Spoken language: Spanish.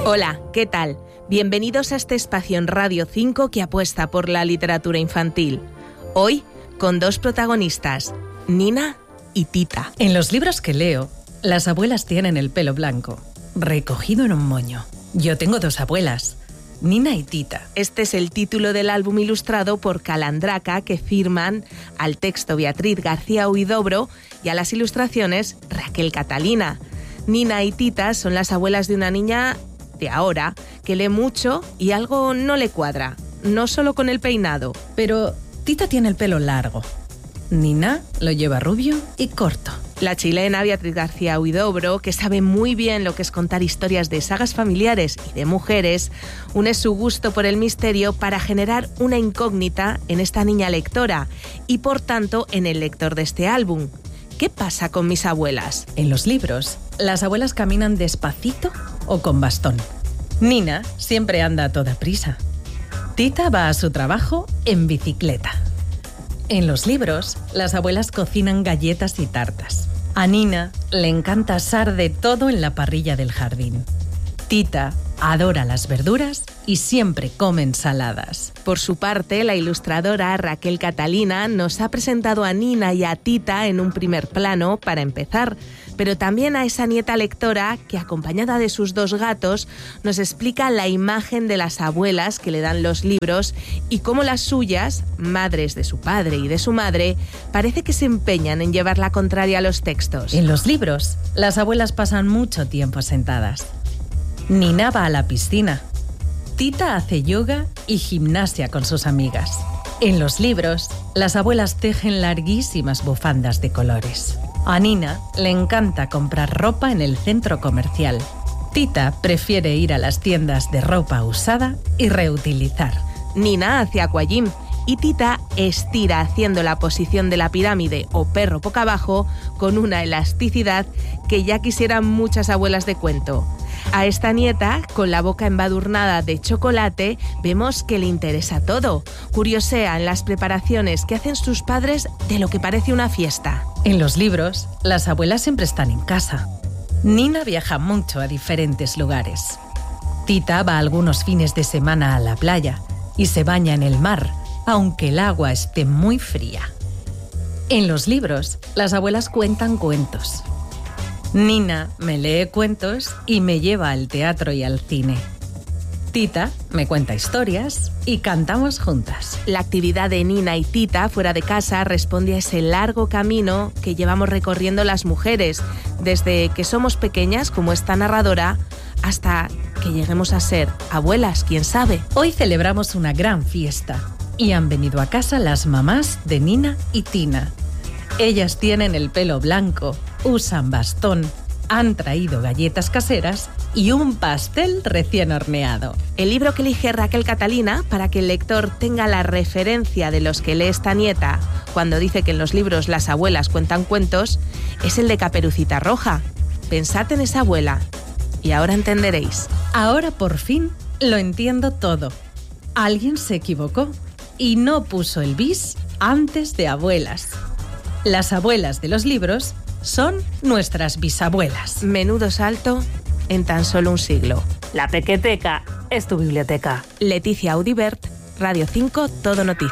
Hola, ¿qué tal? Bienvenidos a este espacio en Radio 5 que apuesta por la literatura infantil. Hoy, con dos protagonistas, Nina y Tita. En los libros que leo, las abuelas tienen el pelo blanco, recogido en un moño. Yo tengo dos abuelas, Nina y Tita. Este es el título del álbum ilustrado por Calandraca, que firman al texto Beatriz García Huidobro y a las ilustraciones Raquel Catalina. Nina y Tita son las abuelas de una niña de ahora que lee mucho y algo no le cuadra, no solo con el peinado. Pero Tita tiene el pelo largo. Nina lo lleva rubio y corto. La chilena Beatriz García Huidobro, que sabe muy bien lo que es contar historias de sagas familiares y de mujeres, une su gusto por el misterio para generar una incógnita en esta niña lectora y, por tanto, en el lector de este álbum. ¿Qué pasa con mis abuelas? En los libros, las abuelas caminan despacito o con bastón. Nina siempre anda a toda prisa. Tita va a su trabajo en bicicleta. En los libros, las abuelas cocinan galletas y tartas. A Nina le encanta asar de todo en la parrilla del jardín. Tita adora las verduras y siempre come ensaladas. Por su parte, la ilustradora Raquel Catalina nos ha presentado a Nina y a Tita en un primer plano para empezar, pero también a esa nieta lectora que, acompañada de sus dos gatos, nos explica la imagen de las abuelas que le dan los libros y cómo las suyas, madres de su padre y de su madre, parece que se empeñan en llevar la contraria a los textos. En los libros, las abuelas pasan mucho tiempo sentadas. Nina va a la piscina. Tita hace yoga y gimnasia con sus amigas. En los libros, las abuelas tejen larguísimas bufandas de colores. A Nina le encanta comprar ropa en el centro comercial. Tita prefiere ir a las tiendas de ropa usada y reutilizar. Nina hace aquagym y Tita estira haciendo la posición de la pirámide o perro boca abajo con una elasticidad que ya quisieran muchas abuelas de cuento. A esta nieta, con la boca embadurnada de chocolate, vemos que le interesa todo. Curiosea en las preparaciones que hacen sus padres de lo que parece una fiesta. En los libros, las abuelas siempre están en casa. Nina viaja mucho a diferentes lugares. Tita va algunos fines de semana a la playa y se baña en el mar, aunque el agua esté muy fría. En los libros, las abuelas cuentan cuentos. Nina me lee cuentos y me lleva al teatro y al cine. Tita me cuenta historias y cantamos juntas. La actividad de Nina y Tita fuera de casa responde a ese largo camino que llevamos recorriendo las mujeres, desde que somos pequeñas, como esta narradora, hasta que lleguemos a ser abuelas, quién sabe. Hoy celebramos una gran fiesta y han venido a casa las mamás de Nina y Tina. Ellas tienen el pelo blanco, usan bastón, han traído galletas caseras y un pastel recién horneado. El libro que elige Raquel Catalina, para que el lector tenga la referencia de los que lee esta nieta cuando dice que en los libros las abuelas cuentan cuentos, es el de Caperucita Roja. Pensad en esa abuela y ahora entenderéis. Ahora por fin lo entiendo todo. Alguien se equivocó y no puso el bis antes de abuelas. Las abuelas de los libros son nuestras bisabuelas. Menudo salto en tan solo un siglo. La Pequeteca es tu biblioteca. Leticia Audibert, Radio 5, Todo Noticias.